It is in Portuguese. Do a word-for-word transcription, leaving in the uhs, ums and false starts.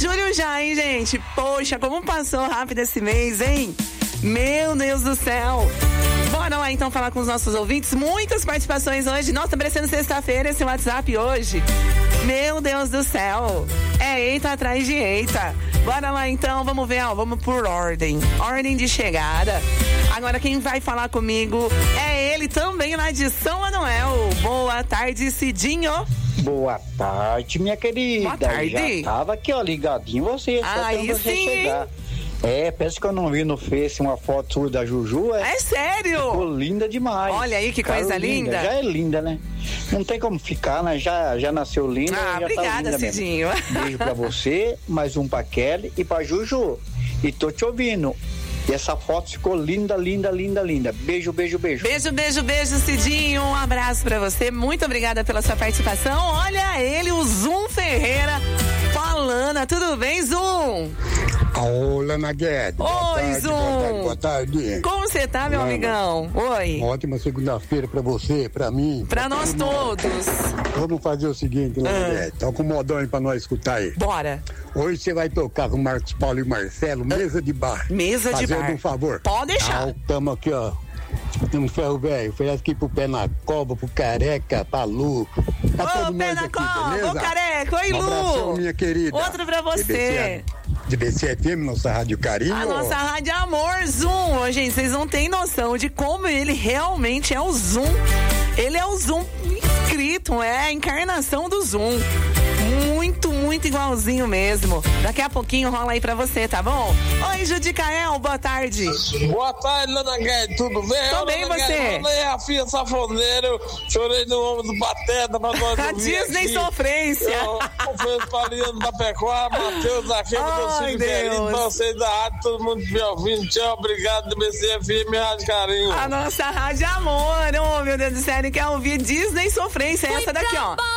julho já, hein, gente? Poxa, como passou rápido esse mês, hein? Meu Deus do céu. Bora lá então falar com os nossos ouvintes. Muitas participações hoje. Nossa, tá parecendo sexta-feira esse WhatsApp hoje. Meu Deus do céu. É eita atrás de eita. Bora lá então, vamos ver, ó, vamos por ordem. Ordem de chegada. Agora quem vai falar comigo é ele também lá de São Manuel. Boa tarde, Cidinho. Boa tarde, minha querida. Boa tarde. Já tava aqui, ó, ligadinho você. Aí você sim. chegar. É, pensa que eu não vi no Face uma foto sua da Juju. É, é sério? Ficou linda demais. Olha aí que coisa Carolina, linda. Já é linda, né? Não tem como ficar, né? Já, já nasceu linda. Ah, já obrigada, tá linda Cidinho. Mesmo. Beijo pra você, mais um pra Kelly e pra Juju. E tô te ouvindo. E essa foto ficou linda, linda, linda, linda. Beijo, beijo, beijo. Beijo, beijo, beijo, Cidinho. Um abraço pra você. Muito obrigada pela sua participação. Olha ele, o Zum Ferreira, falando. Tudo bem, Zum? Olá, Naguete. Oi, Zum. Boa tarde, boa tarde. Como você tá, meu Mano, amigão? Oi. Uma ótima segunda-feira pra você, pra mim. Pra nós todos. Vamos fazer o seguinte, Naguete. Toca um modão aí pra nós escutar aí. Bora. Hoje você vai tocar com o Marcos Paulo e Marcelo, mesa de bar. Mesa de bar. Fazendo um favor. Pode deixar. Ah, tamo aqui, ó. Um ferro velho, oferece aqui pro pé na cova, pro careca, pra Lu. Pra Ô, todo pé nós na aqui, cova, beleza? ô careca, oi, Um Lu. abração, minha querida. Outro pra você. D B C F M, nossa Rádio Carinho. A nossa Rádio Amor, Zum. Ô, gente, vocês não têm noção de como ele realmente é o Zum. Ele é o Zum inscrito, é a encarnação do Zum. Muito, muito igualzinho mesmo. Daqui a pouquinho rola aí pra você, tá bom? Oi, Judicael, boa tarde. Boa tarde, Dona Guedes, tudo bem? Tô bem, Dona você? Guedes, falei a filha safoneiro, chorei no ombro do Pateta pra nós A Disney aqui. Sofrência. Eu, eu fui para Liano da Pecuária, Matheus aqui, com meus Ai, filhos Deus. queridos, vocês da rádio, todo mundo me ouvindo. Tchau, obrigado, D B C F M, Rádio Carinho. A nossa Rádio Amor. Oh, meu Deus do céu, ele quer ouvir Disney Sofrência. Essa daqui, ó.